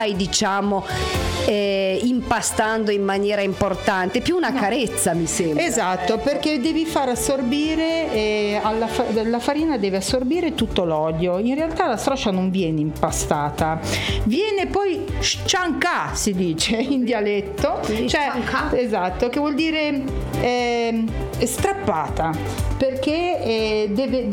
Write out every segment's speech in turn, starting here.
diciamo impastando in maniera importante, più una carezza, mi sembra. Esatto, perché devi far assorbire la farina deve assorbire tutto l'olio. In realtà la stroscia non viene impastata, viene poi sciancà, si dice in dialetto, cioè, esatto, che vuol dire strappata, perché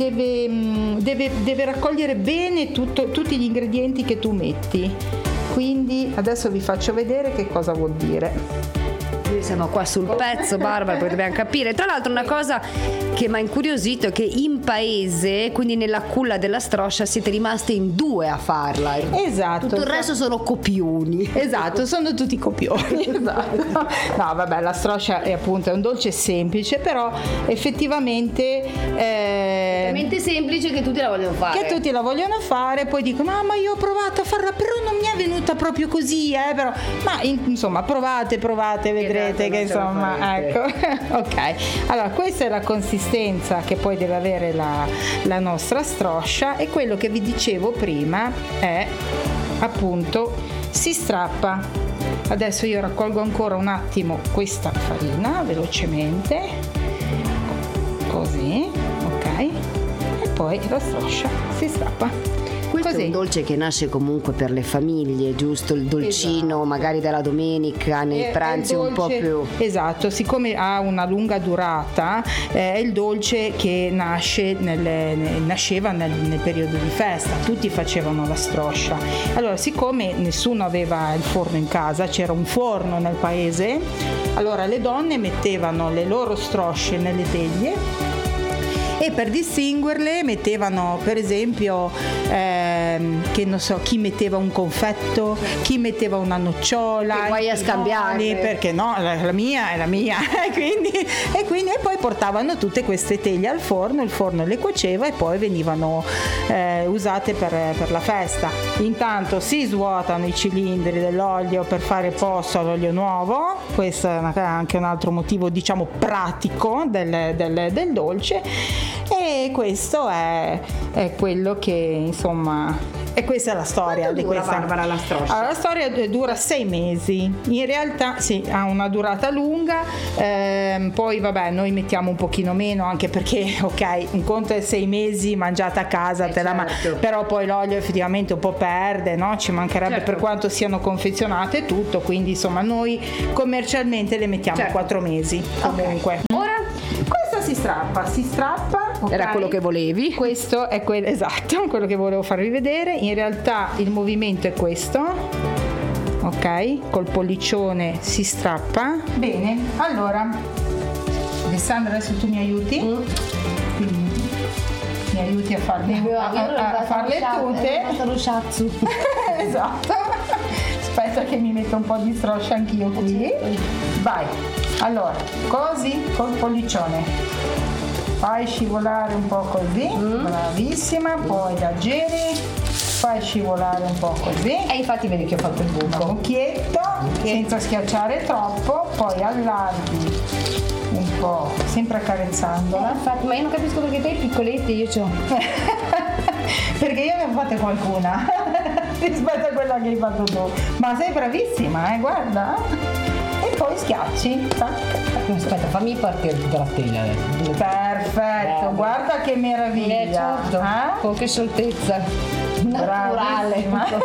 deve raccogliere bene tutti gli ingredienti che tu metti. Quindi adesso vi faccio vedere che cosa vuol dire. Noi siamo qua sul pezzo, Barbara, poi dobbiamo capire. Tra l'altro una cosa che mi ha incuriosito è che in paese, quindi nella culla della stroscia, siete rimaste in 2 a farla. Esatto. Tutto il resto sono copioni. Esatto, sono tutti copioni. Esatto. No, vabbè, la stroscia è appunto un dolce semplice, però effettivamente talmente semplice che tutti la vogliono fare. Che tutti la vogliono fare, poi dicono: "Ah, ma io ho provato a farla, però non mi è venuta proprio così, però". Ma insomma, provate, vedrete che insomma, ecco. Ok. Allora, questa è la consistenza che poi deve avere la nostra stroscia, e quello che vi dicevo prima è appunto si strappa. Adesso io raccolgo ancora un attimo questa farina velocemente, così, ok, e poi la stroscia si strappa. Questo Così. è un dolce che nasce comunque per le famiglie, giusto? Il dolcino, esatto, magari della domenica, nei pranzi un po' più. Esatto, siccome ha una lunga durata, è il dolce che nasceva nel periodo di festa, tutti facevano la stroscia. Allora, siccome nessuno aveva il forno in casa, c'era un forno nel paese, allora le donne mettevano le loro strosce nelle teglie, e per distinguerle mettevano, per esempio, che non so, chi metteva un confetto, chi metteva una nocciola, e poi a scambiare, perché no, la mia è la mia. e poi portavano tutte queste teglie al forno, il forno le cuoceva e poi venivano usate per la festa. Intanto si svuotano i cilindri dell'olio per fare posto all'olio nuovo. Questo è anche un altro motivo, diciamo, pratico del dolce. E questo è quello che, insomma, e questa è la storia. Quanto di dura, questa Barbara, la stroscia? Allora, la storia dura 6 mesi. In realtà sì, ha una durata lunga, poi vabbè, noi mettiamo un pochino meno, anche perché ok, un conto è 6 mesi mangiata a casa, certo, però poi l'olio effettivamente un po' perde, no? Ci mancherebbe, certo, per quanto siano confezionate tutto, quindi insomma noi commercialmente le mettiamo, certo, 4 mesi comunque. Okay. Ora questa si strappa. Okay. Era quello che volevi. Questo è esatto, quello che volevo farvi vedere. In realtà il movimento è questo. Ok, col pollicione si strappa. Bene, allora Alessandra, adesso tu mi aiuti. Quindi mi aiuti a farle tutte. Lo shatsu. Esatto. Aspetta che mi metto un po' di stroscia anch'io qui. Vai. Allora, così col pollicione. Fai scivolare un po' così, bravissima, poi la giri, fai scivolare un po' così. E infatti vedi che ho fatto il buco. Un cucchietto, senza schiacciare troppo, poi allarghi un po', sempre accarezzandola. Infatti, ma io non capisco perché te piccoletti io c'ho. Perché io ne ho fatte qualcuna rispetto a quella che hai fatto tu. Ma sei bravissima, guarda. E poi schiacci. Aspetta, fammi partire tutta la teglia adesso. Perfetto, guarda che meraviglia. Certo. Con che scioltezza naturale.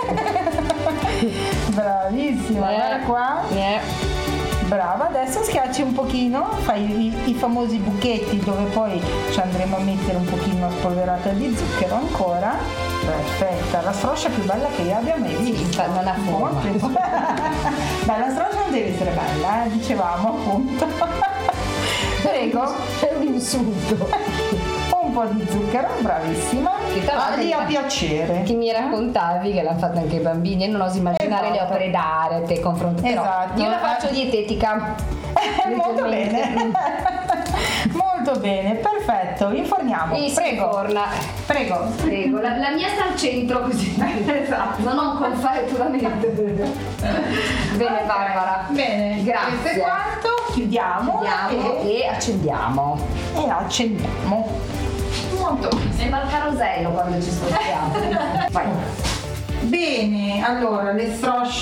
Bravissima, guarda qua. Brava, adesso schiacci un pochino, fai i famosi buchetti dove poi ci andremo a mettere un pochino spolverata di zucchero ancora. Perfetta, la stroscia più bella che io abbia mai visto. Non ha forma. Beh, la stroscia non deve essere bella, dicevamo appunto. Prego. È un insulto. Un po' di zucchero, bravissima. Lì a piacere. Che mi raccontavi che l'hanno fatta anche i bambini e non oso immaginare le opere d'arte confrontate. Esatto. Io la faccio dietetica. Molto bene. Molto bene, perfetto. Inforniamo. Prego. Prego. La mia sta al centro così. Esatto. Non ho un confetturamente. Bene, Barbara. Bene. Grazie. Questo è quanto. Chiudiamo e accendiamo. Molto. Sembra il carosello quando ci spostiamo. Vai. Bene, allora le strosce